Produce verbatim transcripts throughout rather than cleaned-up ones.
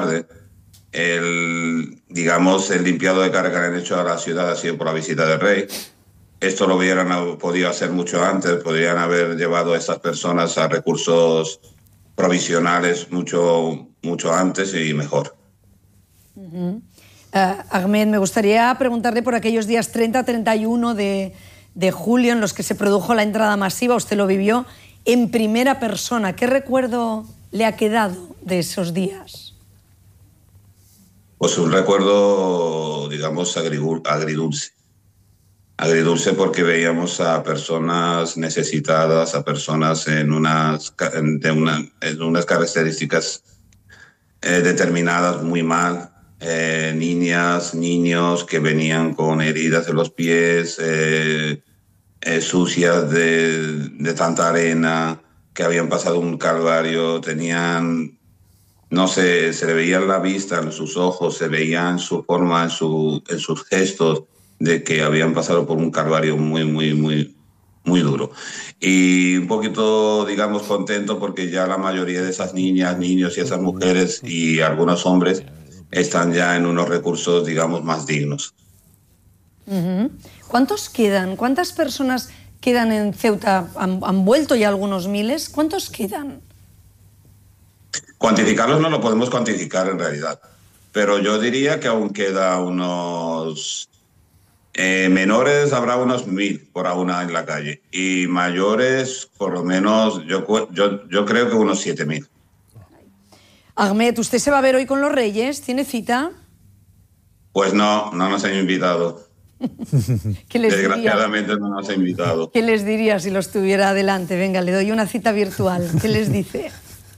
tarde, el, digamos, el limpiado de cara que han hecho a la ciudad ha sido por la visita del rey. Esto lo hubieran podido hacer mucho antes, podrían haber llevado a estas personas a recursos provisionales mucho, mucho antes y mejor. Uh-huh. Uh, Ahmed, me gustaría preguntarle por aquellos días treinta a treinta y uno de, de julio en los que se produjo la entrada masiva. Usted lo vivió en primera persona. ¿Qué recuerdo le ha quedado de esos días? Pues un recuerdo, digamos, agridulce. Agridulce porque veíamos a personas necesitadas, a personas en unas, de una, en unas características eh, determinadas muy mal. Eh, niñas, niños que venían con heridas en los pies, eh, eh, sucias de, de tanta arena, que habían pasado un calvario, tenían, no sé, se le veía en la vista, en sus ojos, se veía en su forma, en, su, en sus gestos, de que habían pasado por un calvario muy, muy, muy, muy duro. Y un poquito, digamos, contento porque ya la mayoría de esas niñas, niños y esas mujeres y algunos hombres están ya en unos recursos, digamos, más dignos. Uh-huh. ¿Cuántos quedan? ¿Cuántas personas quedan en Ceuta? ¿Han, han vuelto ya algunos miles? ¿Cuántos quedan? Cuantificarlos no lo podemos cuantificar en realidad, pero yo diría que aún queda unos... Eh, menores habrá unos mil por ahora en la calle y mayores por lo menos yo, yo, yo creo que unos siete mil. Ahmed, ¿usted se va a ver hoy con los Reyes? ¿Tiene cita? Pues no, no nos han invitado. ¿Qué les Desgraciadamente diría? no nos han invitado. ¿Qué les diría si los tuviera adelante? Venga, le doy una cita virtual. ¿Qué les dice?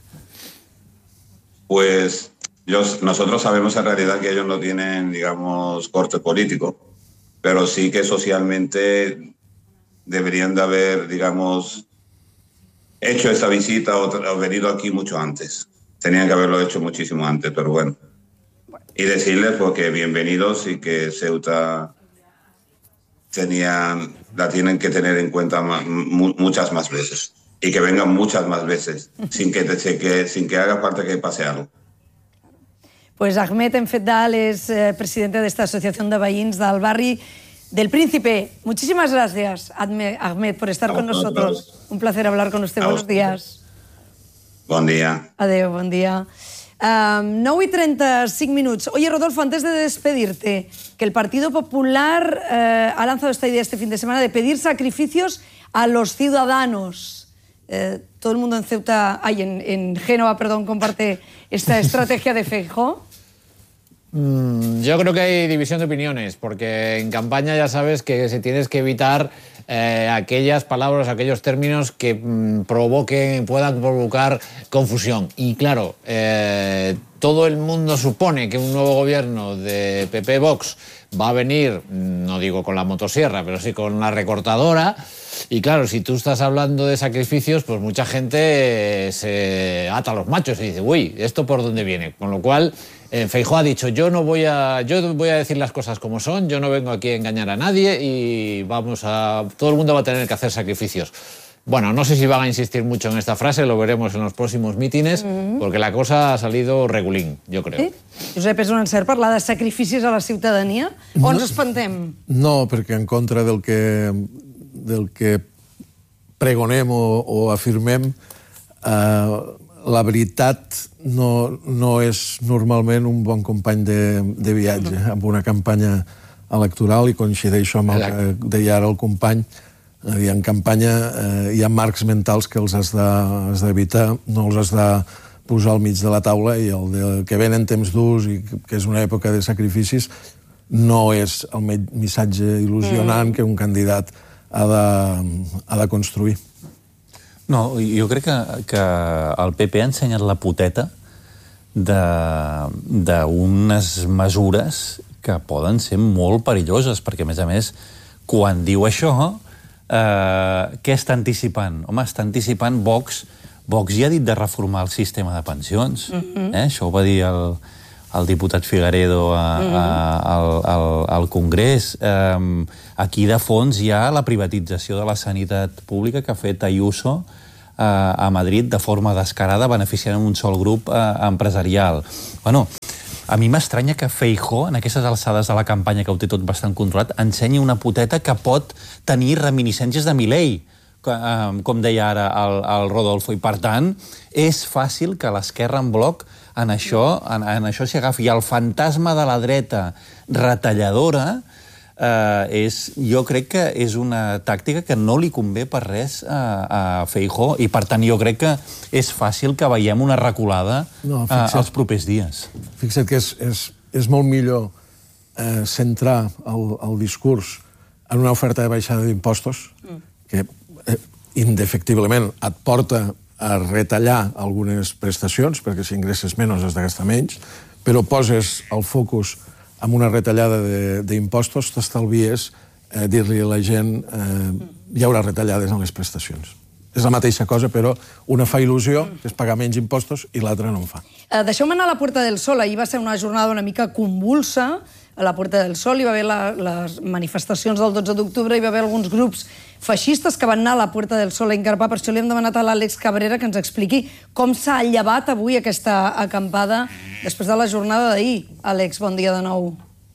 Pues yo, nosotros sabemos en realidad que ellos no tienen, digamos, corte político, pero sí que socialmente deberían de haber, digamos, hecho esa visita o, o venido aquí mucho antes. Tenían que haberlo hecho muchísimo antes, pero bueno. Y decirles porque bienvenidos y que Ceuta tenían, la tienen que tener en cuenta más, muchas más veces. Y que vengan muchas más veces, sin que, te, que, sin que haga falta que pase algo. Pues Ahmed Enfetdal es eh, presidente de esta Asociación de Veïns del Barri del Príncipe. Muchísimas gracias, Ahmed, por estar con nosotros. Un placer hablar con usted. Buenos días. Bon día. Adeu, bon día. Um, nueve y treinta y cinco minutos. Oye, Rodolfo, antes de despedirte, que el Partido Popular eh, ha lanzado esta idea este fin de semana de pedir sacrificios a los ciudadanos. Eh, todo el mundo en Ceuta, ay, en, en Génova, perdón, comparte esta estrategia de Feijóo. Mm, yo creo que hay división de opiniones, porque en campaña ya sabes que se tienes que evitar eh, aquellas palabras, aquellos términos que mm, provoquen, puedan provocar confusión. Y claro, eh, todo el mundo supone que un nuevo gobierno de P P Vox va a venir, no digo con la motosierra, pero sí con la recortadora. Y claro, si tú estás hablando de sacrificios, pues mucha gente se ata a los machos y dice, uy, ¿esto por dónde viene? Con lo cual, eh, Feijóo ha dicho, yo no voy a, yo voy a decir las cosas como son, yo no vengo aquí a engañar a nadie y vamos a, todo el mundo va a tener que hacer sacrificios. Bueno, no sé si van a insistir mucho en esta frase, lo veremos en los próximos mítines, mm-hmm. porque la cosa ha salido regulín, jo crec. Sí? Josep, és un encert parlar de sacrificis a la ciutadania? O ens espantem? No, perquè en contra del que, del que pregonem o, o afirmem, eh, la veritat no, no és normalment un bon company de, de viatge, amb una campanya electoral, i coincideixo amb el que deia ara el company. En campanya eh, hi ha marcs mentals que els has d'evitar, no els has de posar al mig de la taula, i el de, que venen temps durs i que és una època de sacrificis no és el missatge il·lusionant mm. que un candidat ha de, ha de construir. No, jo crec que, que el P P ha ensenyat la poteta d'unes mesures que poden ser molt perilloses, perquè a més a més, quan diu això, Uh, què està anticipant? Home, està anticipant Vox. Vox ja ha dit de reformar el sistema de pensions. Uh-huh. eh? Això ho va dir el, el diputat Figueredo a, a, al, al, al Congrés. Um, aquí, de fons, hi ha la privatització de la sanitat pública que ha fet Ayuso uh, a Madrid de forma descarada, beneficiant un sol grup uh, empresarial. Bueno, A mi m'estranya que Feijóo, en aquestes alçades de la campanya que ho té tot bastant controlat, ensenyi una poteta que pot tenir reminiscències de Milei, com deia ara el, el Rodolfo, i per tant és fàcil que l'esquerra en bloc en això, en, en això s'hi agafi. I el fantasma de la dreta retalladora eh, és, jo crec que és una tàctica que no li convé per res a, a Feijóo, i per tant jo crec que és fàcil que veiem una reculada no, fixa't, eh, els propers dies. Fixa't que és, és, és molt millor eh, centrar el, el discurs en una oferta de baixada d'impostos mm. que eh, indefectiblement et porta a retallar algunes prestacions, perquè si ingresses menys has de gastar menys, però poses el focus en una retallada d'impostos, t'estalvies eh, dir-li a la gent eh, hi haurà retallades en les prestacions. És la mateixa cosa, però una fa il·lusió, que és pagar menys impostos, i l'altra no en fa. Eh, Deixeu-me anar a la Puerta del Sol. Ahir va ser una jornada una mica convulsa. A la Puerta del Sol hi va haver la, les manifestacions del dotze d'octubre, hi va haver alguns grups feixistes que van anar a la Puerta del Sol a encarpar. Per això li hem demanat a l'Àlex Cabrera que ens expliqui com s'ha llevat avui aquesta acampada després de la jornada d'ahir. Àlex, bon dia de nou.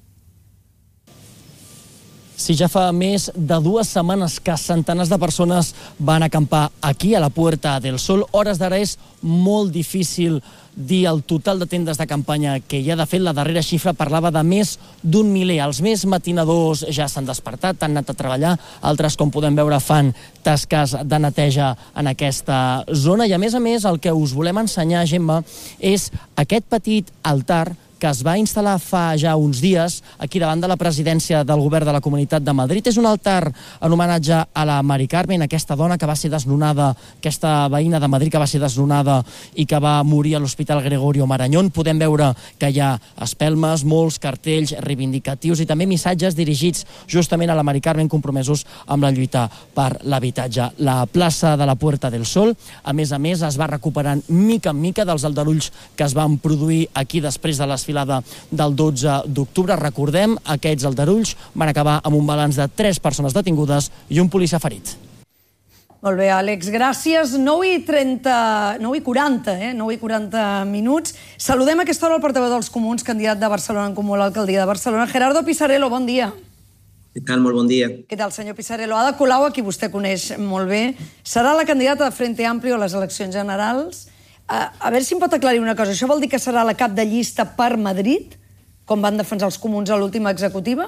Sí, ja fa més de dues setmanes que centenars de persones van acampar aquí, a la Puerta del Sol. Hores d'ara és molt difícil dir el total de tendes de campanya que hi ha. De fet, la darrera xifra parlava de més d'un miler. Els més matinadors ja s'han despertat, han anat a treballar, altres, com podem veure, fan tasques de neteja en aquesta zona. I, a més a més, el que us volem ensenyar, Gemma, és aquest petit altar que es va instal·lar fa ja uns dies aquí davant de la presidència del govern de la Comunitat de Madrid. És un altar en homenatge a la Mari Carmen, aquesta dona que va ser desnonada, aquesta veïna de Madrid que va ser desnonada i que va morir a l'Hospital Gregorio Marañón. Podem veure que hi ha espelmes, molts cartells reivindicatius i també missatges dirigits justament a la Mari Carmen, compromesos amb la lluita per l'habitatge. La plaça de la Puerta del Sol, a més a més, es va recuperant mica en mica dels aldarulls que es van produir aquí després de les desfilada del dotze d'octubre. Recordem, aquests aldarulls van acabar amb un balanç de tres persones detingudes i un policia ferit. Molt bé, Àlex, gràcies. nou i trenta, nou i quaranta, eh? nou i quaranta minuts. Saludem a aquesta hora el portaveu dels Comuns, candidat de Barcelona en Comú a l'alcaldia de Barcelona, Gerardo Pisarello, bon dia. Què tal? Molt bon dia. Què tal, senyor Pisarello? Ada Colau, a qui vostè coneix molt bé, serà la candidata de Frente Amplio a les eleccions generals. A, a veure si em pot aclarir una cosa. Això vol dir que serà la cap de llista per Madrid, com van defensar els Comuns a l'última executiva?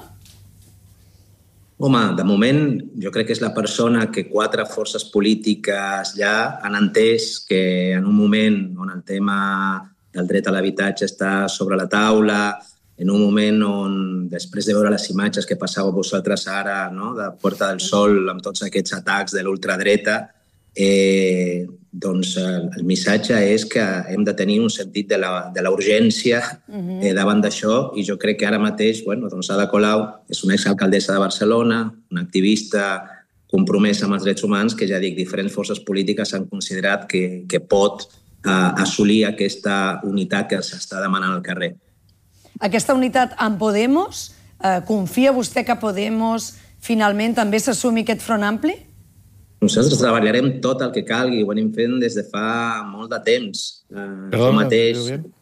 Home, de moment jo crec que és la persona que quatre forces polítiques ja han entès que en un moment on el tema del dret a l'habitatge està sobre la taula, en un moment on, després de veure les imatges que passàveu vosaltres ara, no?, de Puerta del Sol, amb tots aquests atacs de l'ultradreta, eh, doncs el, el missatge és que hem de tenir un sentit de la, de la urgència eh, davant d'això, i jo crec que ara mateix, bueno, doncs Ada Colau és una exalcaldessa de Barcelona, una activista compromesa amb els drets humans, que ja dic, diferents forces polítiques han considerat que, que pot eh, assolir aquesta unitat que s'està demanant al carrer. Aquesta unitat amb Podemos, eh, confia vostè que Podemos finalment també s'assumi aquest front ampli? Nosaltres treballarem tot el que calgui, ho anem fent des de fa molt de temps. Uh, jo, mateix,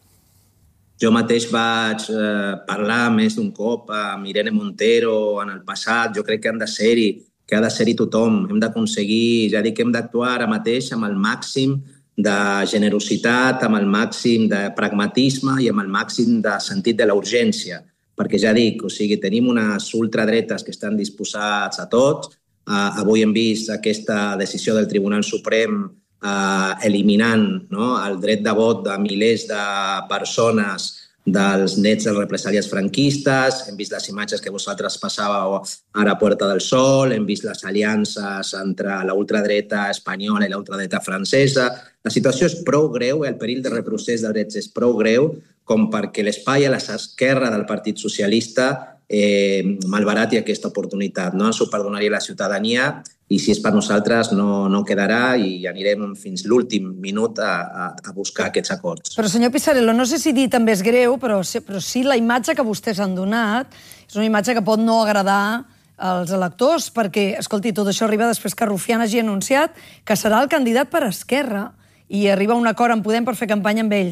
jo mateix vaig uh, parlar més d'un cop amb Irene Montero en el passat. Jo crec que han de ser-hi, que ha de ser-hi tothom. Hem d'aconseguir, ja dic que hem d'actuar ara mateix amb el màxim de generositat, amb el màxim de pragmatisme i amb el màxim de sentit de la urgència. Perquè ja dic, o sigui, tenim unes ultradretes que estan disposats a tot. Uh, avui hem vist aquesta decisió del Tribunal Suprem uh, eliminant, no?, el dret de vot de milers de persones dels nets dels represàlies franquistes. Hem vist les imatges que vosaltres passàveu ara a Puerta del Sol, hem vist les aliances entre la ultradreta espanyola i la ultradreta francesa. La situació és prou greu, el perill de retrocés dels drets és prou greu com perquè l'espai a l'esquerra del Partit Socialista Eh, malbarati aquesta oportunitat, no? Ens ho perdonaria la ciutadania, i si és per nosaltres no, no quedarà, i anirem fins l'últim minut a, a, a buscar aquests acords. Però, senyor Pisarello, no sé si dir també és greu, però, però sí la imatge que vostès han donat és una imatge que pot no agradar als electors, perquè, escolti, tot això arriba després que Rufián hagi anunciat que serà el candidat per Esquerra i arriba a un acord en Podem per fer campanya amb ells.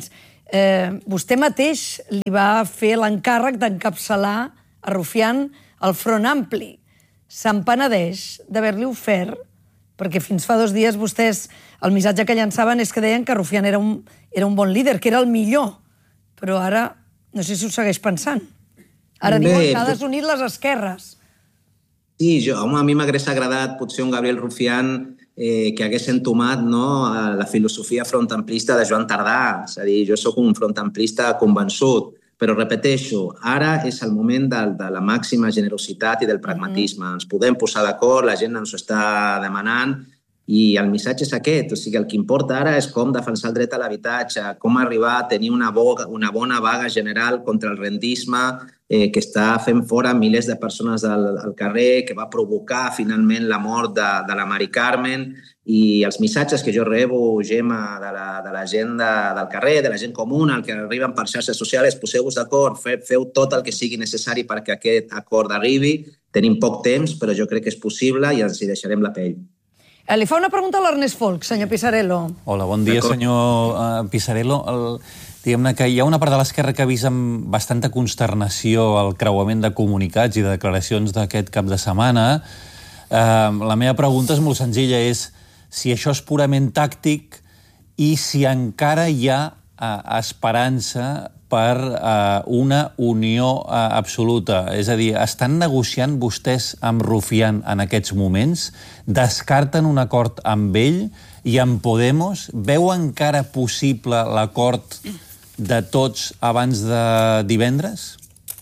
Eh, vostè mateix li va fer l'encàrrec d'encapçalar a Rufián el Front Ampli. Se'n penedeix d'haver-li ofert, perquè fins fa dos dies vostès, el missatge que llançaven és que deien que Rufián era un, era un bon líder, que era el millor, però ara no sé si ho segueix pensant. Ara Bé, diuen que ha desunit les esquerres. Sí, jo, home, a mi m'hagués agradat potser un Gabriel Rufián eh, que hagués entomat, no, la filosofia frontamplista de Joan Tardà. És a dir, jo sóc un frontamplista convençut, però repeteixo, ara és el moment de, de la màxima generositat i del pragmatisme. Mm. Ens podem posar d'acord, la gent ens ho està demanant i el missatge és aquest. O sigui, el que importa ara és com defensar el dret a l'habitatge, com arribar a tenir una, boga, una bona vaga general contra el rendisme eh, que està fent fora milers de persones al, al carrer, que va provocar finalment la mort de, de la Mari Carmen. I els missatges que jo rebo, Gemma, de la, de la gent de, del carrer, de la gent comuna, el que arriben per xarxes socials, poseu-vos d'acord, fe, feu tot el que sigui necessari perquè aquest acord arribi. Tenim poc temps, però jo crec que és possible i ens hi deixarem la pell. Li fa una pregunta a l'Ernest Folch, senyor Pisarello. Hola, bon dia, senyor uh, Pisarello. El, diguem-ne que hi ha una part de l'esquerra que ha vist amb bastanta consternació el creuament de comunicats i de declaracions d'aquest cap de setmana. Uh, la meva pregunta és molt senzilla, és si això és purament tàctic i si encara hi ha uh, esperança per uh, una unió uh, absoluta. És a dir, estan negociant vostès amb Rufián en aquests moments? Descarten un acord amb ell i amb Podemos? Veu encara possible l'acord de tots abans de divendres?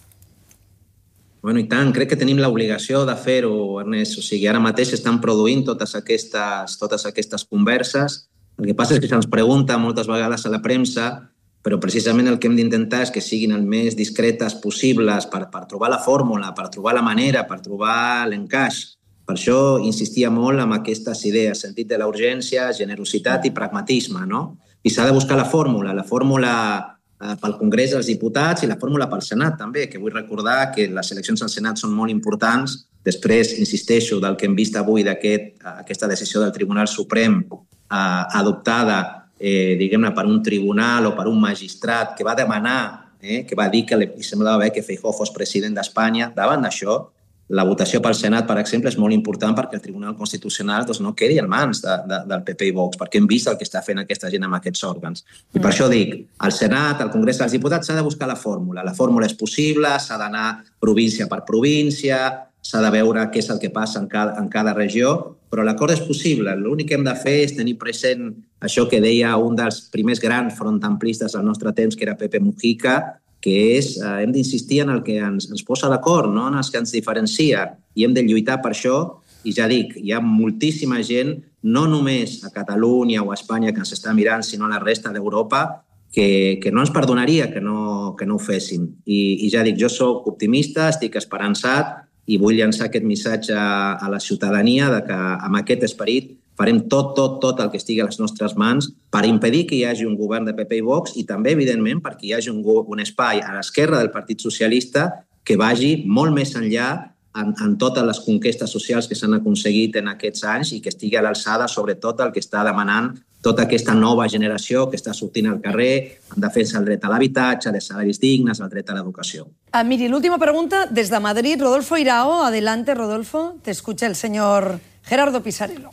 Bueno, i tant, crec que tenim l'obligació de fer-ho, Ernest. O sigui, ara mateix estan produint totes aquestes, totes aquestes converses. El que passa és que se'ns pregunta moltes vegades a la premsa, però precisament el que hem d'intentar és que siguin el més discretes possibles per, per trobar la fórmula, per trobar la manera, per trobar l'encaix. Per això insistia molt en aquestes idees, sentit de la urgència, generositat i pragmatisme, no? I s'ha de buscar la fórmula, la fórmula eh, pel Congrés dels Diputats i la fórmula pel Senat també, que vull recordar que les eleccions al Senat són molt importants. Després, insisteixo, del que hem vist avui d'aquesta aquest, decisió del Tribunal Suprem eh, adoptada Eh, diguem-ne, per un tribunal o per un magistrat que va demanar, eh, que va dir que li semblava bé que Feijóo fos president d'Espanya. Davant d'això, la votació pel Senat, per exemple, és molt important perquè el Tribunal Constitucional doncs, no quedi en mans de, de, del P P i Vox, perquè hem vist el que està fent aquesta gent amb aquests òrgans. I per això dic, al Senat, al Congrés dels Diputats, s'ha de buscar la fórmula. La fórmula és possible, s'ha d'anar província per província, s'ha de veure què és el que passa en cada, en cada regió, però l'acord és possible. L'únic que hem de fer és tenir present això que deia un dels primers grans frontamplistes al nostre temps, que era Pepe Mujica, que és, eh, hem d'insistir en el que ens, ens posa d'acord, no? En els que ens diferencia, i hem de lluitar per això. I ja dic, hi ha moltíssima gent, no només a Catalunya o a Espanya que ens està mirant, sinó a la resta d'Europa, que, que no ens perdonaria que no, que no ho féssim. I, I ja dic, jo soc optimista, estic esperançat, i vull llançar aquest missatge a la ciutadania de que amb aquest esperit farem tot, tot, tot el que estigui a les nostres mans per impedir que hi hagi un govern de P P i Vox i també, evidentment, perquè hi hagi un, un espai a l'esquerra del Partit Socialista que vagi molt més enllà en, en totes les conquestes socials que s'han aconseguit en aquests anys i que estigui a l'alçada, sobretot, el que està demanant tota aquesta nova generació que està sortint al carrer en defensa del dret a l'habitatge, de salaris dignes, el dret a l'educació. Ah, miri, l'última pregunta des de Madrid. Rodolfo Irao, adelante, Rodolfo. Te escucha el señor Gerardo Pisarello.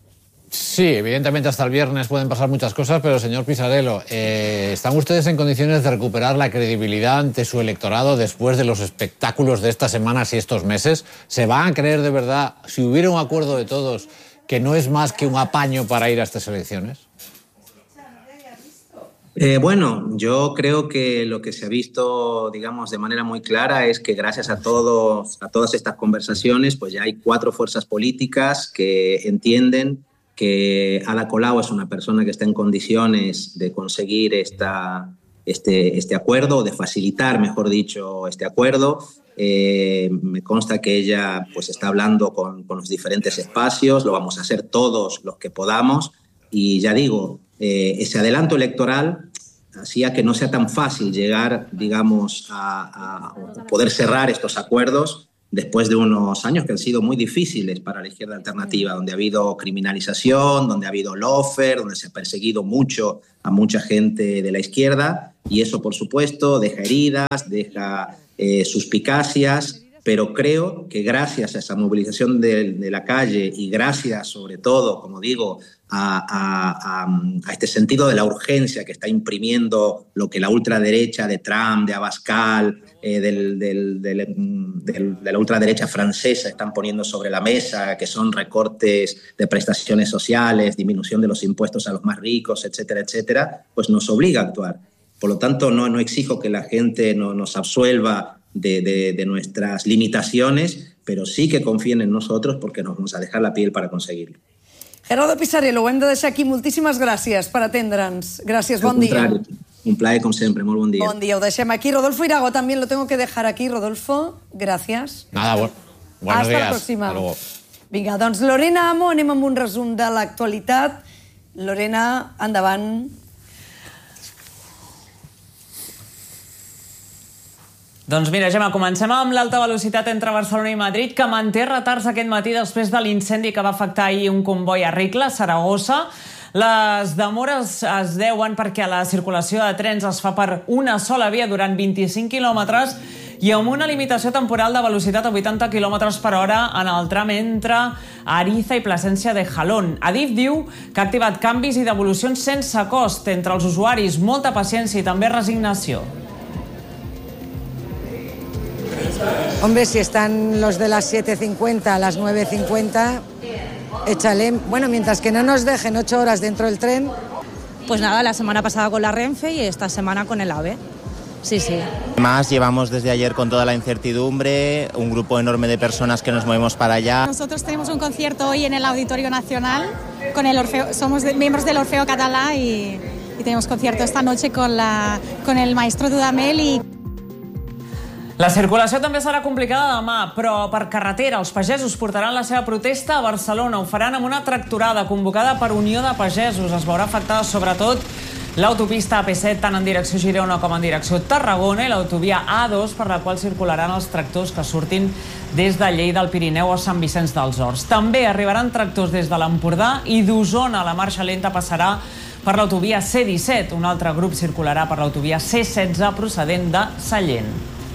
Sí, evidentemente hasta el viernes pueden pasar muchas cosas, pero señor Pisarello, eh, ¿están ustedes en condiciones de recuperar la credibilidad ante su electorado después de los espectáculos de estas semanas y estos meses? ¿Se van a creer de verdad, si hubiera un acuerdo de todos, que no es más que un apaño para ir a estas elecciones? Eh, bueno, yo creo que lo que se ha visto, digamos, de manera muy clara es que gracias a, todos, a todas estas conversaciones, pues ya hay cuatro fuerzas políticicas que entienden que Ada Colau es una persona que está en condiciones de conseguir esta, este, este acuerdo, de facilitar, mejor dicho, este acuerdo. Eh, me consta que ella pues, está hablando con, con los diferentes espacios, lo vamos a hacer todos los que podamos. Y ya digo, eh, ese adelanto electoral hacía que no sea tan fácil llegar, digamos, a, a poder cerrar estos acuerdos. después de unos años que han sido muy difíciles para la izquierda alternativa, donde ha habido criminalización, donde ha habido lawfare, donde se ha perseguido mucho a mucha gente de la izquierda, y eso, por supuesto, deja heridas, deja eh, suspicacias, pero creo que gracias a esa movilización de, de la calle y gracias, sobre todo, como digo, a, a, a, a este sentido de la urgencia que está imprimiendo lo que la ultraderecha de Trump, de Abascal, eh, del, del, del, del, de la ultraderecha francesa están poniendo sobre la mesa, que son recortes de prestaciones sociales, disminución de los impuestos a los más ricos, etcétera, etcétera, pues nos obliga a actuar. Por lo tanto, no, no exijo que la gente no, nos absuelva De, de, de nuestras limitaciones, pero sí que confíen en nosotros porque nos vamos a dejar la piel para conseguirlo. Gerardo Pisarello, ho hem de deixar aquí. Moltíssimes gràcies per atendre'ns. Gràcies, bon dia. Un plaer, com sempre, molt bon dia. Bon dia, ho deixem aquí. Rodolfo Irago también lo tengo que dejar aquí. Rodolfo, gracias. Nada, bu buenos Hasta días. la próxima. Hasta luego. Vinga, doncs Lorena Amo, anem amb un resum de l'actualitat. Lorena, endavant. Doncs mira, Gemma, comencem amb l'alta velocitat entre Barcelona i Madrid, que manté retards aquest matí després de l'incendi que va afectar ahir un comboi a Ricla, a Saragossa. Les demores es deuen perquè la circulació de trens es fa per una sola via durant vint-i-cinc quilòmetres i amb una limitació temporal de velocitat a vuitanta quilòmetres per hora en el tram entre Ariza i Plasència de Jalón. Adif diu que ha activat canvis i devolucions sense cost entre els usuaris, molta paciència i també resignació. Hombre, si están los de las siete cincuenta a las nueve cincuenta, échale. Bueno, mientras que no nos dejen ocho horas dentro del tren. Pues nada, la semana pasada con la Renfe y esta semana con el AVE. Sí, sí. Además, llevamos desde ayer con toda la incertidumbre, un grupo enorme de personas que nos movemos para allá. Nosotros tenemos un concierto hoy en el Auditorio Nacional, con el Orfeo, somos de, miembros del Orfeo Català y, y tenemos concierto esta noche con, la, con el maestro Dudamel y... La circulació també serà complicada demà, però per carretera els pagesos portaran la seva protesta a Barcelona. Ho faran amb una tractorada convocada per Unió de Pagesos. Es veurà afectada sobretot l'autopista A P set, tant en direcció Girona com en direcció Tarragona, i l'autovia A dos, per la qual circularan els tractors que surtin des de Lleida al Pirineu o Sant Vicenç dels Horts. També arribaran tractors des de l'Empordà i d'Osona. La marxa lenta passarà per l'autovia C disset. Un altre grup circularà per l'autovia C setze procedent de Sallent.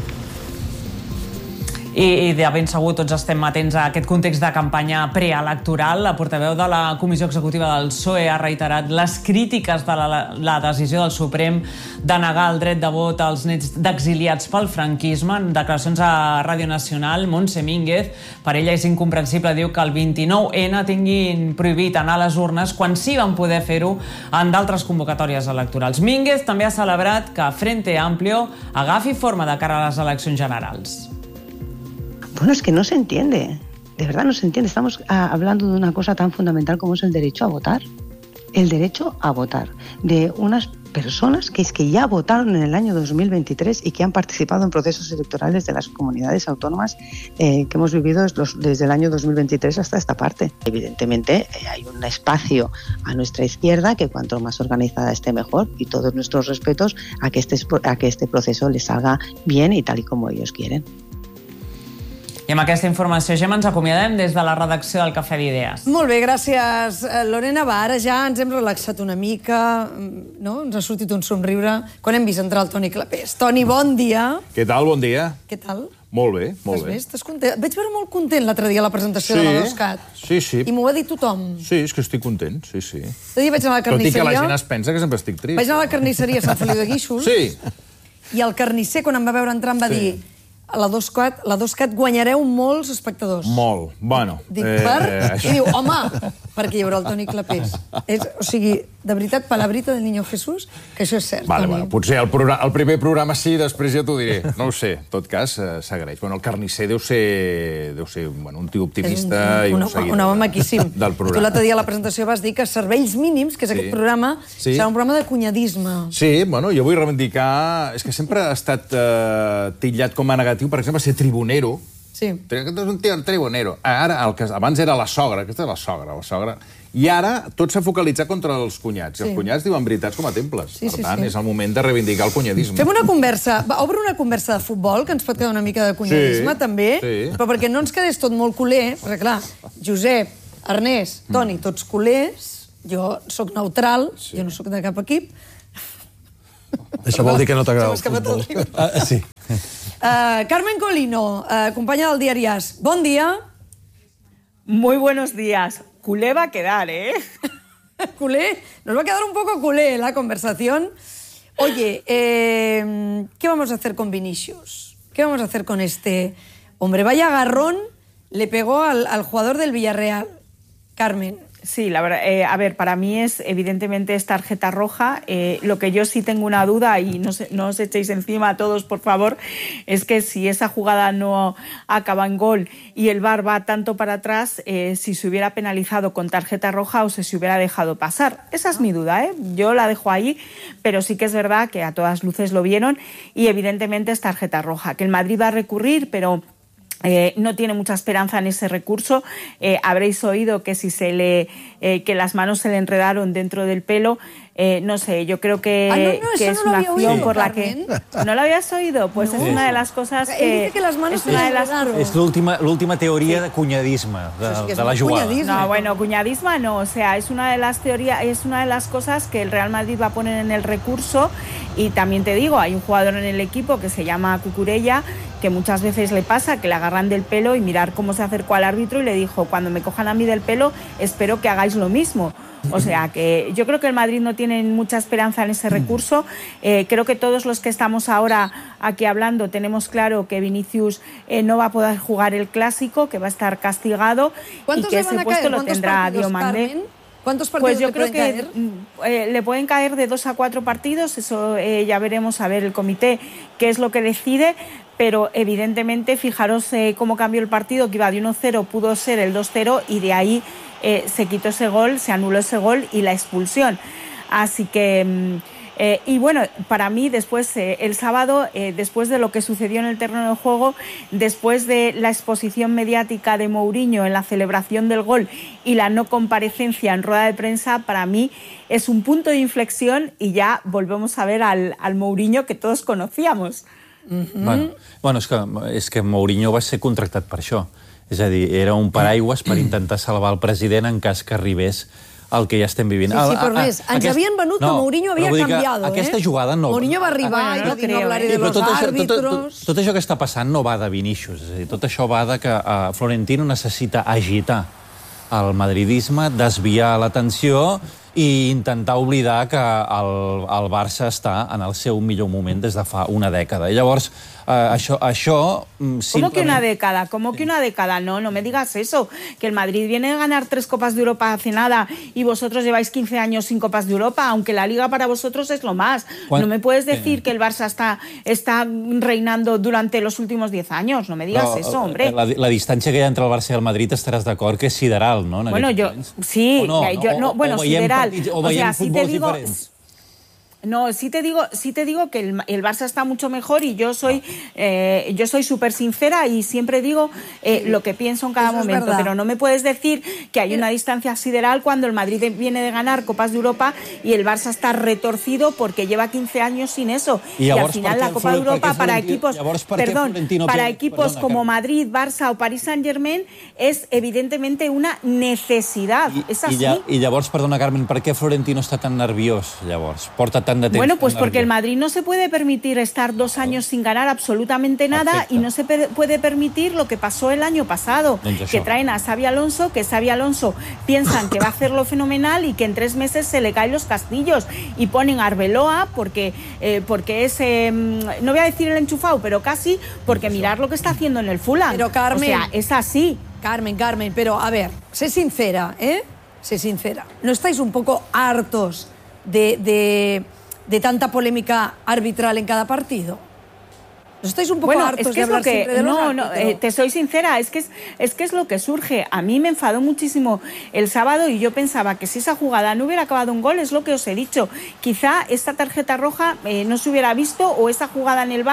I de ben segur tots estem atents a aquest context de campanya preelectoral. La portaveu de la Comissió Executiva del P S O E ha reiterat les crítiques de la, la decisió del Suprem de negar el dret de vot als nets d'exiliats pel franquisme. En declaracions a Ràdio Nacional, Montse Mínguez, per ella és incomprensible, diu que el vint-i-nou ene tinguin prohibit anar a les urnes quan sí van poder fer-ho en d'altres convocatòries electorals. Mínguez també ha celebrat que Frente Amplio agafi forma de cara a les eleccions generals. Bueno, es que no se entiende, de verdad no se entiende. Estamos ah, hablando de una cosa tan fundamental como es el derecho a votar. El derecho a votar de unas personas que es que ya votaron en el año dos mil veintitrés y que han participado en procesos electorales de las comunidades autónomas eh, que hemos vivido los, desde el año dos mil veintitrés hasta esta parte. Evidentemente eh, hay un espacio a nuestra izquierda que cuanto más organizada esté mejor, y todos nuestros respetos a que este, a que este proceso les salga bien y tal y como ellos quieren. I amb aquesta informació, Gemma, ens acomiadem des de la redacció del Cafè d'Idees. Molt bé, gràcies, Lorena. Va, ara ja ens hem relaxat una mica, no? Ens ha sortit un somriure quan hem vist entrar el Toni Clapés. Toni, bon dia. Què tal? Bon dia. Què tal? Molt bé, molt bé. Estàs content? Vaig veure molt content l'altre dia a la presentació sí, de l'Adoscat. Sí, sí. I m'ho va dir tothom. Sí, és que estic content, sí, sí. L'altre dia vaig anar a la carnisseria... Tot i que la gent es pensa que sempre estic trist. Vaig anar a la carnisseria a Sant Feliu de Guíxols. Sí. I el carnisser, quan em va veure entrar, em va sí. dir... A l'Adoscat guanyareu molts espectadors. Molt, bueno. Dic, per? Eh, I diu, home, perquè hi haurà el Toni Clapés. És, o sigui, de veritat, palabrita del Niño Jesús, que això és cert, vale, Toni. Bueno, potser el, programa, el primer programa sí, després ja t'ho diré. No ho sé, en tot cas, eh, s'agraeix. Bueno, el carnisser deu ser, deu ser bueno, un tio optimista un, un, i un, un seguidor un home maquíssim. Del programa. Tu l'altre dia a la presentació vas dir que Serveis Mínims, que és sí. aquest programa, sí. serà un programa de cunyadisme. Sí, bueno, jo vull reivindicar... És que sempre ha estat eh, titllat com a negatiu, per exemple, ser tribunero, Sí. Aquest és un tio tribunero. Ara, el que abans era la sogra, aquesta és la sogra, la sogra. I ara tot s'ha focalitzat contra els cunyats. I els Sí. cunyats diuen veritats com a temples. Sí, per sí, tant, sí. és el moment de reivindicar el cunyadisme. Fem una conversa, va, obre una conversa de futbol, que ens pot quedar una mica de cunyadisme, Sí, també, sí. però perquè no ens quedés tot molt culer, perquè clar, Josep, Ernest, Toni, tots culers, jo sóc neutral, sí. jo no sóc de cap equip. Això vol dir que no t'agrada el Se m'ha escapat futbol. el riu. Ah, sí. Uh, Carmen Colino, uh, companya del diari As. Bon dia. Muy buenos días. Culé va a quedar, ¿eh? Culé, nos va a quedar un poco culé la conversación. Oye, eh, ¿qué vamos a hacer con Vinicius? ¿Qué vamos a hacer con este hombre? Vaya agarrón le pegó al, al jugador del Villarreal. Carmen. Sí, la verdad, eh, a ver, para mí es evidentemente es tarjeta roja. Eh, lo que yo sí tengo una duda, y no, se, no os echéis encima a todos, por favor, es que si esa jugada no acaba en gol y el V A R va tanto para atrás, eh, si se hubiera penalizado con tarjeta roja o si se hubiera dejado pasar. Esa es mi duda, ¿eh? Yo la dejo ahí, pero sí que es verdad que a todas luces lo vieron y evidentemente es tarjeta roja. Que el Madrid va a recurrir, pero... Eh, no tiene mucha esperanza en ese recurso. Eh, habréis oído que si se le eh, que las manos se le enredaron dentro del pelo. Eh, no sé, yo creo que, ah, no, no, que es no una acción oído, por Carmen. la que... ¿No lo habías oído? Pues no. Es una de las cosas que... Él dice que las manos es una de las... És l'última teoria de cunyadisme, de, Eso sí que es de la jugada. cuñadismo. No, bueno, cuñadismo no, o sea, es una de las teorías, es una de las cosas que el Real Madrid va a poner en el recurso. Y también te digo, hay un jugador en el equipo que se llama Cucurella, que muchas veces le pasa que le agarran del pelo y mirar cómo se acercó al árbitro y le dijo, cuando me cojan a mí del pelo, espero que hagáis lo mismo. O sea, que yo creo que el Madrid no tiene mucha esperanza en ese recurso. Eh, creo que todos los que estamos ahora aquí hablando tenemos claro que Vinicius eh, no va a poder jugar el Clásico, que va a estar castigado y que ese puesto lo tendrá Diomandé. ¿Cuántos partidos Pues yo le creo pueden que caer? eh, le pueden caer de dos a cuatro partidos, eso eh, ya veremos a ver el comité qué es lo que decide, pero evidentemente fijaros eh, cómo cambió el partido, que iba de uno cero, pudo ser el dos cero y de ahí eh, se quitó ese gol, se anuló ese gol y la expulsión. Así que... Eh, y bueno, para mí después, eh, el sábado, eh, después de lo que sucedió en el terreno de juego, después de la exposición mediática de Mourinho en la celebración del gol y la no comparecencia en rueda de prensa, para mí es un punto de inflexión y ya volvemos a ver al, al Mourinho que todos conocíamos. Mm-hmm. Bueno, bueno és, que, és que Mourinho va ser contractat per això. És a dir, era un paraigües per intentar salvar el president en cas que arribés el que ja estem vivint. Sí, sí, però més, ens Aquest... havien venut no, que Mourinho havia canviado, aquesta eh? jugada no... Mourinho va arribar i va dir no hablaré de los tot això, àrbitros... Tot, tot, tot això que està passant no va de Vinicius, és a dir, tot això va de que uh, Florentino necessita agitar el madridisme, desviar l'atenció i intentar oblidar que el, el Barça està en el seu millor moment des de fa una dècada. I llavors, eh, això... això simplement... ¿Cómo que una década? ¿Cómo que una década? No, no me digas eso. Que el Madrid viene a ganar tres Copas de Europa hace nada y vosotros lleváis quince años sin Copas de Europa, aunque la Liga para vosotros es lo más. No me puedes decir eh. que el Barça está, está reinando durante los últimos diez años. No me digas no, eso, hombre. La, la distància que hi ha entre el Barça i el Madrid estaràs d'acord que és sideral, no? Bueno, yo... moments. Sí, no, yo, no, o, bueno, o sideral. Partits, o, o sea, si te digo... diferents. No, sí te digo, sí te digo que el, el Barça está mucho mejor y yo soy eh, yo soy súper sincera y siempre digo eh, lo que pienso en cada eso momento, es pero no me puedes decir que hay una distancia sideral cuando el Madrid viene de ganar Copas de Europa y el Barça está retorcido porque lleva quince años sin eso. Y, y al final la Copa de Europa para equipos, perdón, para equipos como Madrid, Barça o Paris Saint-Germain es evidentemente una necesidad. I, és així. I, ja, I llavors, perdona, Carmen, per què Florentino està tan nerviós, llavors? Porta tant de temps... Bueno, pues porque el Madrid no se puede permitir estar dos años sin ganar absolutamente nada. Perfecte. Y no se puede permitir lo que pasó el año pasado, doncs que traen a Xabi Alonso, que Xabi Alonso piensan que va a hacerlo fenomenal y que en tres meses se le caen los castillos y ponen a Arbeloa porque, eh, porque es, eh, no voy a decir el enchufado, pero casi, porque mirar lo que está haciendo en el Fulham. Pero Carmen, o sea, es así. Carmen, Carmen, pero a ver, sé sincera, ¿eh? Sé sincera. ¿No estáis un poco hartos de... de... de tanta polémica arbitral en cada partido? ¿No estáis un poco bueno, hartos es que de es lo hablar que, siempre de los no, no, eh, te soy sincera, es que es, es que es lo que surge. A mí me enfadó muchísimo el sábado y yo pensaba que si esa jugada no hubiera acabado un gol, es lo que os he dicho. Quizá esta tarjeta roja eh, no se hubiera visto o esa jugada en el V A R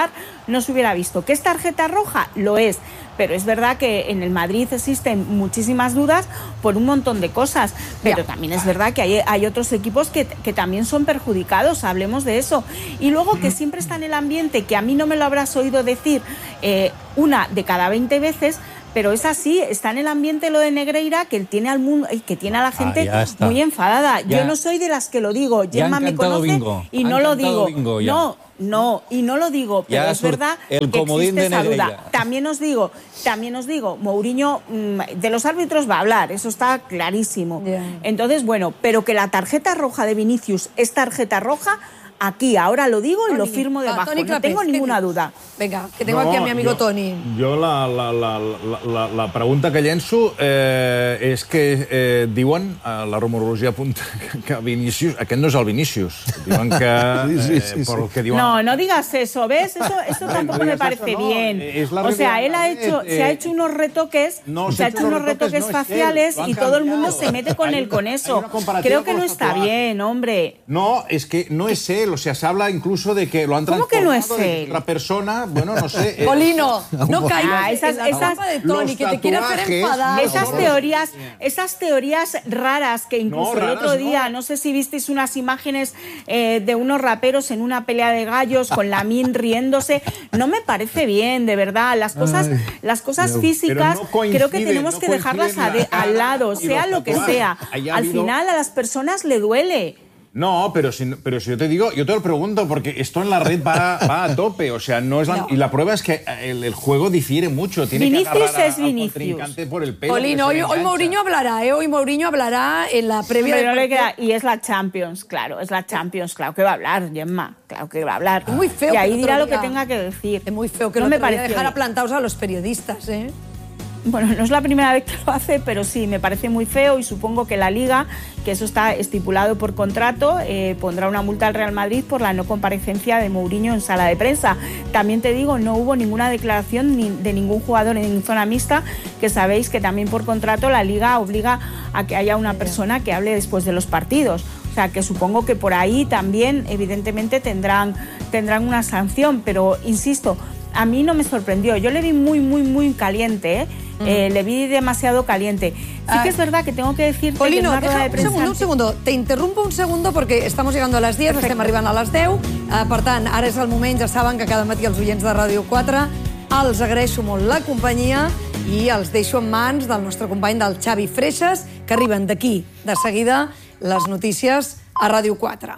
no se hubiera visto. ¿Qué es tarjeta roja? Lo es. Pero es verdad que en el Madrid existen muchísimas dudas por un montón de cosas, pero ya. También es verdad que hay, hay otros equipos que, que también son perjudicados, hablemos de eso. Y luego que siempre está en el ambiente, que a mí no me lo habrás oído decir eh, una de cada veinte veces, pero es así, está en el ambiente lo de Negreira, que tiene al mundo, que tiene a la gente ah, muy enfadada. Ya. Yo no soy de las que lo digo, Gemma me conoce bingo. y han no lo digo. Bingo, no, no, y no lo digo, pero ya es verdad el que existe esa duda. También os digo, también os digo, Mourinho de los árbitros va a hablar, eso está clarísimo. Yeah. Entonces, bueno, pero que la tarjeta roja de Vinicius es tarjeta roja, aquí, ahora lo digo y Toni, lo firmo debajo, Toni no tengo ninguna duda. Venga, que tengo no, aquí a mi amigo jo, Toni. Jo la, la, la, la, la pregunta que llenço eh, és que eh, diuen, a la rumorologia apunta que Vinicius, aquest no és el Vinicius. Diuen que... Eh, sí, sí, sí. Por que diuen... No, no digas eso, ¿ves? Eso, eso tampoco me parece eso, no. bien. O sea, él ha hecho, eh, se ha hecho unos retoques, no, se ha hecho unos retoques no faciales y todo el mundo se mete con él con eso. Creo que no está bien, hombre. No, es que no es él. O sea, se habla incluso de que lo han transformado ¿Cómo que no es de otra persona. Bueno, no sé. Polino, eh, no caigas ah, esas, en la esas, de Toni, que te quiere hacer enfadar. Esas teorías, esas teorías raras que incluso no, raras, el otro día, no. no sé si visteis unas imágenes eh, de unos raperos en una pelea de gallos con Lamine riéndose. No me parece bien, de verdad. Las cosas, Ay, las cosas no, físicas no coincide, creo que tenemos no que dejarlas a de, al lado, sea lo que sea. Al habido... final a las personas le duele. No, pero si, pero si yo te digo, yo te lo pregunto porque esto en la red va, va a tope, o sea, no es la, no. y la prueba es que el, el juego difiere mucho, tiene Vinicius que agarrar a, es Vinicius. al contrincante por el pelo. Polino, hoy, hoy Mourinho hablará, ¿eh? Hoy Mourinho hablará en la previa. Pero no le queda, y es la Champions, claro, es la Champions, claro que va a hablar, Gemma, claro que va a hablar. Es muy feo. Y ahí dirá lo que tenga que decir. Es muy feo que no me parece dejar plantados a los periodistas, ¿eh? Bueno, no es la primera vez que lo hace, pero sí, me parece muy feo y supongo que la Liga, que eso está estipulado por contrato, eh, pondrá una multa al Real Madrid por la no comparecencia de Mourinho en sala de prensa. También te digo, no hubo ninguna declaración ni de ningún jugador en zona mixta, que sabéis que también por contrato la Liga obliga a que haya una persona que hable después de los partidos. O sea, que supongo que por ahí también, evidentemente, tendrán, tendrán una sanción, pero insisto, a mí no me sorprendió. Yo le vi muy, muy, muy caliente, ¿eh? Mm. Eh, le vi demasiado caliente. Sí ah. que es verdad que tengo que decirte Polino, que en una rueda deja, de prensa... un segundo, un segundo. Te interrumpo un segundo perquè estamos llegando a les diez, Perfecte. Estem arribant a les deu. Uh, per tant, ara és el moment, ja saben que cada matí els oients de Ràdio quatre els agraeixo molt la companyia i els deixo en mans del nostre company del Xavi Freixas, que arriben d'aquí, de seguida, les notícies a Ràdio quatre.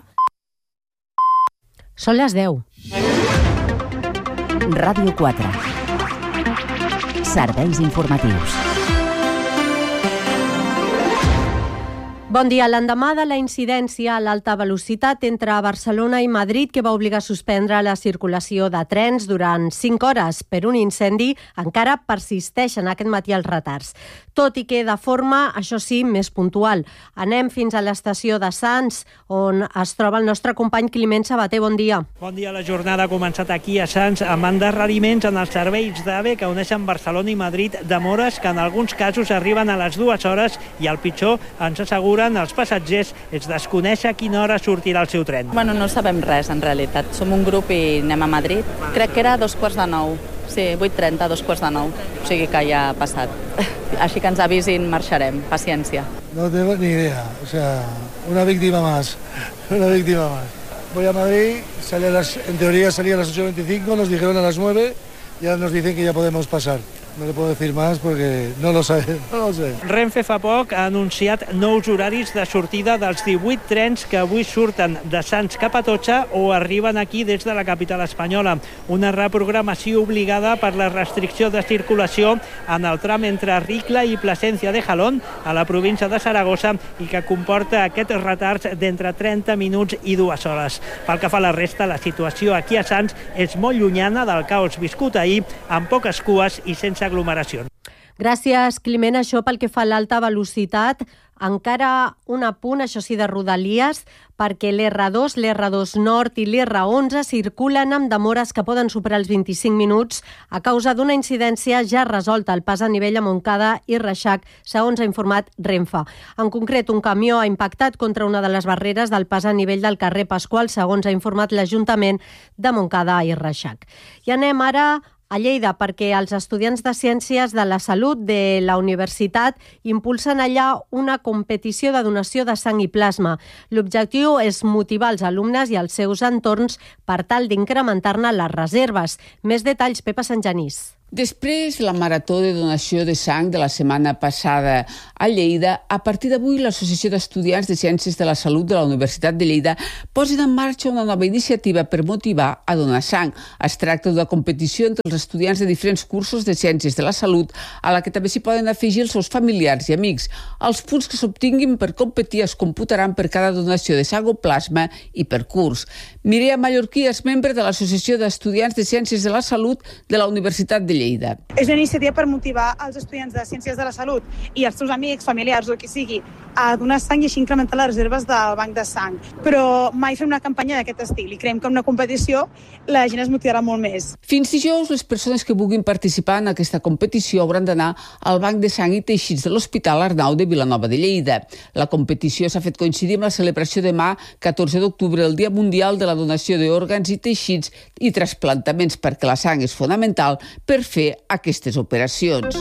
Són les deu. Ràdio quatre. Serveis informatius. Bon dia. L'endemà de la incidència a l'alta velocitat entre Barcelona i Madrid, que va obligar a suspendre la circulació de trens durant cinc hores per un incendi, encara persisteixen aquest matí els retards. Tot i que de forma, això sí, més puntual. Anem fins a l'estació de Sants, on es troba el nostre company Climent Sabater. Bon dia. Bon dia. La jornada ha començat aquí a Sants amb endarreriments en els serveis d'AVE que uneixen Barcelona i Madrid, demores que en alguns casos arriben a les dues hores i el pitjor, ens assegura els passatgers, és desconèixer a quina hora sortirà el seu tren. Bueno, no sabem res, en realitat. Som un grup i anem a Madrid. Crec que era a dos quarts de nou. Sí, vuit trenta, dos quarts de nou. O sigui que ja ha passat. Així que ens avisin, marxarem. Paciència. No tengo ni idea. O sea, una víctima más. Una víctima más. Voy a Madrid, sale a las, en teoría salía a las ocho veinticinco, nos dijeron a las nueve, ya nos dicen que ya podemos pasar. No le puedo decir más porque no lo sé, no lo sé. Renfe fa poc ha anunciat nous horaris de sortida dels divuit trens que avui surten de Sants cap a Totxa o arriben aquí des de la capital espanyola. Una reprogramació obligada per la restricció de circulació en el tram entre Ricla i Plasencia de Jalón, a la província de Saragossa, i que comporta aquests retards d'entre trenta minuts i dues hores. Pel que fa a la resta, la situació aquí a Sants és molt llunyana del caos viscut ahir, amb poques cues i sense aglomeracions. Gràcies, Climent. Això pel que fa a l'alta velocitat. Encara un apunt, això sí, de Rodalies, perquè l'R dos, l'R dos Nord i l'R onze circulen amb demores que poden superar els vint-i-cinc minuts a causa d'una incidència ja resolta al pas a nivell a Montcada i Reixac, segons ha informat Renfe. En concret, un camió ha impactat contra una de les barreres del pas a nivell del carrer Pasqual, segons ha informat l'Ajuntament de Montcada i Reixac. I anem ara a Lleida, perquè els estudiants de Ciències de la Salut de la Universitat impulsen allà una competició de donació de sang i plasma. L'objectiu és motivar els alumnes i els seus entorns per tal d'incrementar-ne les reserves. Més detalls, Pepa Sant Genís. Després de la marató de donació de sang de la setmana passada a Lleida, a partir d'avui l'Associació d'Estudiants de Ciències de la Salut de la Universitat de Lleida posa en marxa una nova iniciativa per motivar a donar sang. Es tracta d'una competició entre els estudiants de diferents cursos de Ciències de la Salut, a la que també s'hi poden afegir els seus familiars i amics. Els punts que s'obtinguin per competir es computaran per cada donació de sang o plasma i per curs. Mireia Mallorquí és membre de l'Associació d'Estudiants de Ciències de la Salut de la Universitat de Lleida. Lleida. És una iniciativa per motivar els estudiants de Ciències de la Salut i els seus amics, familiars o qui sigui a donar sang i així incrementar les reserves del banc de sang. Però mai fem una campanya d'aquest estil i creiem que en una competició la gent es motivarà molt més. Fins dijous, les persones que vulguin participar en aquesta competició hauran d'anar al banc de sang i teixits de l'Hospital Arnau de Vilanova de Lleida. La competició s'ha fet coincidir amb la celebració demà, catorze d'octubre, el Dia Mundial de la Donació d'Òrgans i Teixits i Trasplantaments, perquè la sang és fonamental per fer aquestes operacions.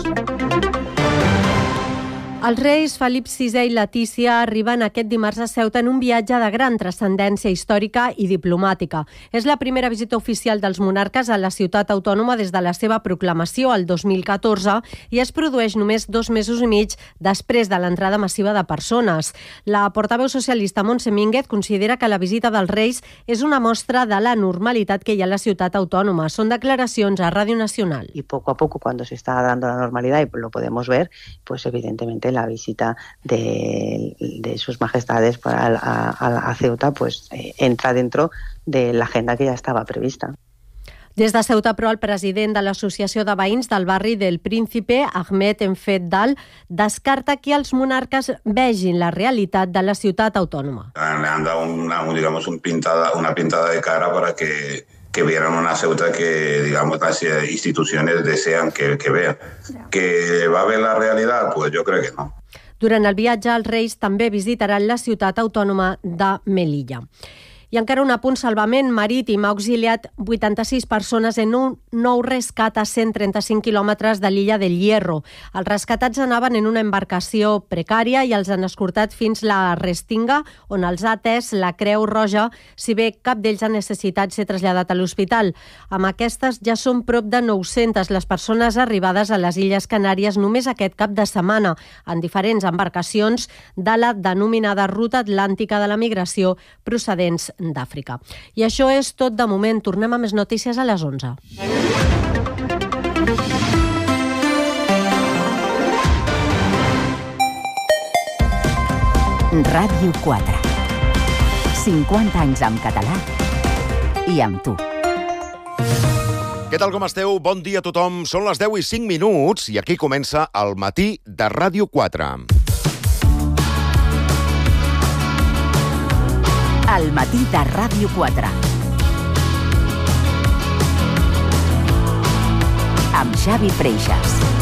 Els reis Felip sisè i Letícia arriben aquest dimarts a Ceuta en un viatge de gran transcendència històrica i diplomàtica. És la primera visita oficial dels monarques a la ciutat autònoma des de la seva proclamació el dos mil catorze i es produeix només dos mesos i mig després de l'entrada massiva de persones. La portaveu socialista Montse Mínguez considera que la visita dels reis és una mostra de la normalitat que hi ha a la ciutat autònoma. Són declaracions a Radio Nacional. Y poco a poco, cuando se está dando la normalidad, y lo podemos ver, pues evidentemente la visita de, de sus majestades para a, a, a Ceuta pues eh, entra dentro de la agenda que ya estaba prevista. Des de Ceuta, però, el president de l'Associació de Veïns del barri del Príncipe, Ahmed Enfet Dal, descarta que els monarques vegin la realitat de la ciutat autònoma. Le han dado una, digamos, un pintada, una pintada de cara para que que vieran una Ceuta que, digamos, las instituciones desean que, que vean. ¿Que va a ver la realidad? Pues yo creo que no. Durant el viatge, els reis també visitaran la ciutat autònoma de Melilla. I encara un apunt: salvament marítim. Ha auxiliat vuitanta-sis persones en un nou rescat a cent trenta-cinc quilòmetres de l'illa del Hierro. Els rescatats anaven en una embarcació precària i els han escortat fins la Restinga, on els ha atès la Creu Roja, si bé cap d'ells ha necessitat ser traslladat a l'hospital. Amb aquestes ja són prop de nou-centes les persones arribades a les Illes Canàries només aquest cap de setmana, en diferents embarcacions de la denominada Ruta Atlàntica de la Migració procedents d'Àfrica. I això és tot de moment. Tornem a més notícies a les onze. Ràdio quatre. cinquanta anys en català i amb tu. Què tal, com esteu? Bon dia a tothom. Són les deu i cinc minuts i aquí comença el matí de Ràdio quatre. El matí de Ràdio quatre. Amb Xavi Freixas.